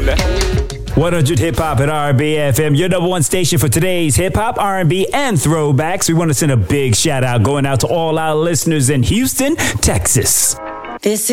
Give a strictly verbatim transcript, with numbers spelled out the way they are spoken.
them there. one hundred Hip Hop at R and B F M, your number one station for today's hip hop, R and B, and throwbacks. We want to send a big shout out going out to all our listeners in Houston, Texas. This